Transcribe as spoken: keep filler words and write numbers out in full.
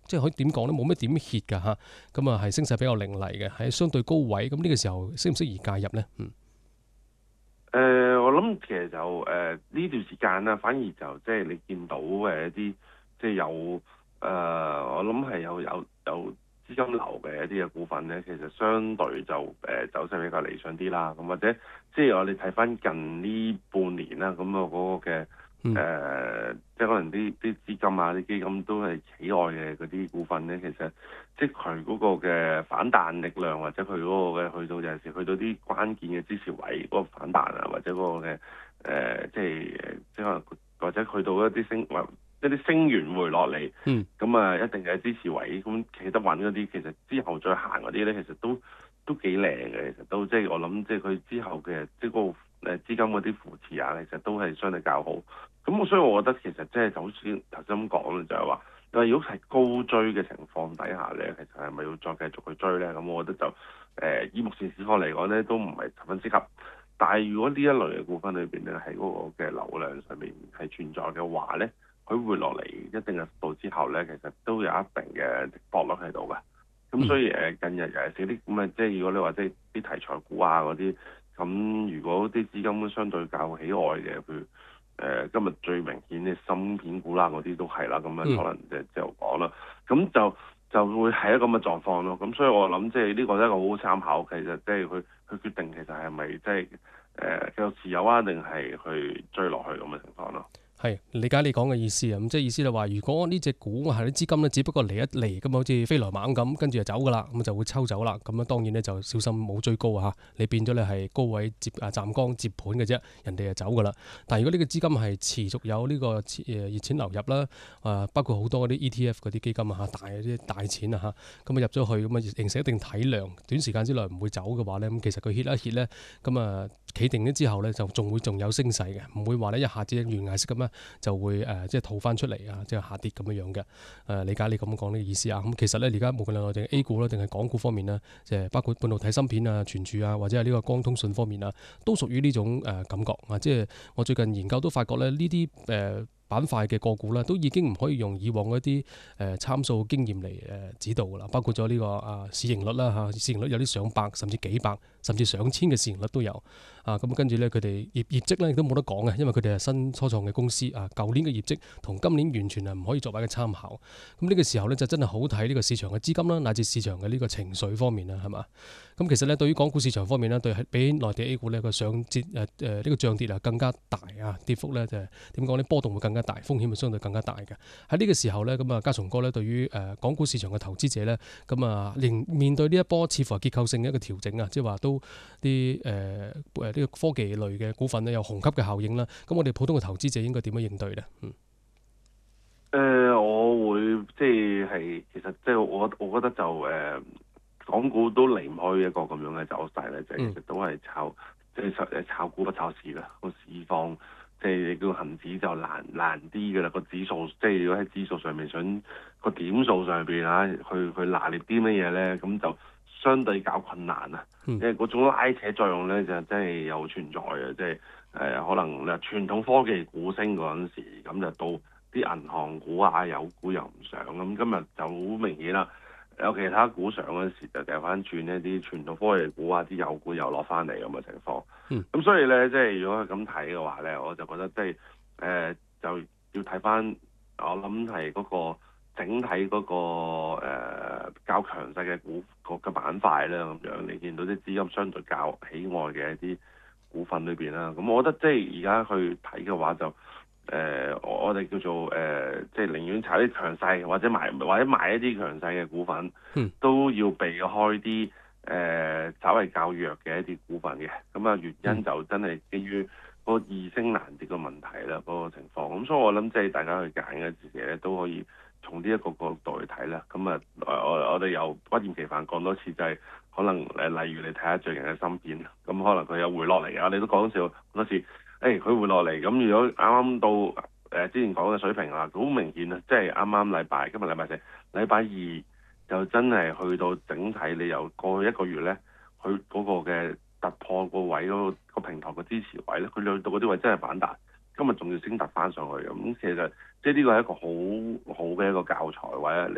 即係可以點講咧，冇咩點 hit 㗎嚇。咁啊係升勢比較凌厲嘅，喺相對高位。咁呢個時候適唔適宜介入咧？嗯。 誒、呃，我諗其實就誒呢、呃、段時間啦，反而就即係你見到誒一啲即係有誒、呃，我諗係有有有資金流嘅一啲嘅股份咧，其實相對就誒、呃、走勢比較理想啲啦。咁或者即係我哋睇翻近呢半年啦，咁啊嗰個嘅。誒、 嗯呃，即係可能啲啲資金啊、啲基金都係喜愛嘅嗰啲股份咧，其實即係佢嗰個嘅反彈力量，或者佢嗰個嘅去到有陣時去到啲關鍵嘅支持位嗰個反彈啊，或者嗰個嘅誒、呃，即係即係可能或者去到一啲升或一啲升完回落嚟， 嗯咁啊一定係支持位，咁企得穩嗰啲，其實之後再行嗰啲咧，其實都都幾靚嘅，其實都即係我諗，即係佢之後嘅即係嗰個誒資金嗰啲扶持啊，其實都係相對較好。咁我所以我覺得其實即係就好似頭先咁講咧，就係話，你話如果係高追嘅情況底下咧，其實係咪要再繼續去追咧？咁我覺得就誒、呃、以目前市況嚟講咧，都唔係十分適合。但係如果呢一類嘅股份裏邊咧，喺嗰個嘅流量上面係存在嘅話咧，佢回落嚟一定嘅幅度之後咧，其實都有一定嘅博率喺度嘅。咁所以誒近日尤其是啲咁嘅，即係如果你話即係啲題材股啊嗰啲，咁如果啲資金相對較喜愛嘅，譬如誒、呃、今日最明顯嘅芯片股啦嗰啲都係啦，咁樣可能就就講啦，咁就就會係一個咁嘅狀況咯。咁所以我諗即係呢個都係一個好好參考，其實即係佢佢決定其實係咪即係誒繼續持有啊，定係去追落去咁嘅情況咯。 係理解你講嘅意思啊，咁即係意思就話，如果呢隻股係啲資金咧，只不過嚟一嚟咁，好似飛來猛咁，跟住就走噶啦，咁就會抽走啦。咁樣當然咧就小心冇追高啊！你變咗咧係高位接啊站崗接盤嘅啫，人哋就走噶啦。但係如果呢個資金係持續有呢個誒熱錢流入啦，啊包括好多嗰啲 E T F 嗰啲基金啊嚇，大啲大錢啊嚇，咁啊入咗去咁啊形成一定體量，短時間之內唔會走嘅話咧，咁其實佢 hit 一 hit 咧，咁啊企定咗之後咧就仲會仲有升勢嘅，唔會話咧一下子懸崖式咁樣就會誒、呃、即係套翻出嚟啊，即係下跌咁樣樣嘅。誒、呃、理解你咁講呢個意思啊。咁其實咧而家無論係定 A 股啦，定係港股方面啦，即係包括半導體芯片啊、存儲啊，或者係呢個光通訊方面啊，都屬於呢種誒、呃、感覺啊。即係我最近研究都發覺咧，呢啲誒。呃板塊嘅個股咧，都已經唔可以用以往嗰啲誒參數經驗嚟誒指導㗎啦。包括咗呢、這個啊市盈率啦嚇，市盈率有啲上百甚至幾百甚至上千嘅市盈率都有啊。咁跟住咧，佢哋業業績咧亦都冇得講嘅，因為佢哋係新初創嘅公司啊。舊年嘅業績同今年完全係唔可以作為一個參考。咁呢個時候咧就真係好睇呢個市場嘅資金啦，乃至市場嘅呢個情緒方面啦，係嘛？咁其實咧，對於港股市場方面咧，對比內地 A 股咧個上跌誒誒呢個漲跌啊更加大啊，跌幅咧就係點講咧，波動會更加大，風險係相對更加大嘅。喺呢個時候咧，咁啊，家松哥咧對於誒港股市場嘅投資者咧，咁啊，連面對呢一波似乎係結構性嘅一個調整啊，即係話都啲誒誒呢個科技類嘅股份咧有虹吸嘅效應啦。咁我哋普通嘅投資者應該點樣應對咧？嗯。 誒、呃，我會即係其實即係我我覺得就誒、呃，港股都離唔開一個咁樣嘅走勢咧，就係、其實都係炒即係誒炒股不炒市啦。個市況即係叫恆指就難難啲嘅啦。個指數即係如果喺指數上面想個點數上邊啊，去去拿捏啲乜嘢咧，咁就相對較困難啊。 嗯、 因為嗰種拉扯作用咧，就真係有存在嘅，即係誒、呃、可能誒傳統科技股升嗰陣時，咁就到啲銀行股啊、有股又唔上，咁今日就好明顯啦。有其他股上嗰陣時，就掉翻轉呢啲傳統科技股啊、啲有股又落翻嚟咁嘅情況。咁、 嗯、 所以咧，即係如果係咁睇嘅話咧，我就覺得即係誒、呃、就要睇翻，我諗係嗰個整體嗰、那個誒、呃、較強勢嘅股個嘅板塊咧，咁樣你見到啲資金相對較喜愛嘅一啲股份裏邊啦。咁我覺得即係而家去睇嘅話就。誒、呃，我我哋叫做誒、呃，即係寧願炒啲強勢，或者買或者買一啲強勢嘅股份， 嗯、 都要避開啲誒、呃、稍微較弱嘅一啲股份嘅。咁啊，原因就真係基於嗰個易升難跌嘅問題啦，嗰、那個情況。咁所以我諗即係大家去揀嘅時咧，都可以從呢一個角度去睇啦。咁啊，我我哋又不厭其煩講多次，就係、是、可能誒，例如你睇下最近嘅芯片，咁可能佢有回落嚟啊，你都講笑好多次。誒佢、欸、會落嚟，咁如果啱啱到誒、呃、之前講嘅水平啦，好明顯啊，即係啱啱禮拜，今日禮拜四，禮拜二就真係去到整體，你由過去一個月咧，佢嗰個嘅突破個位嗰、那個平台個支持位咧，佢去到嗰啲位真係反彈，今日仲要升突翻上去咁，其實即係呢個係一個好好嘅一個教材位啊。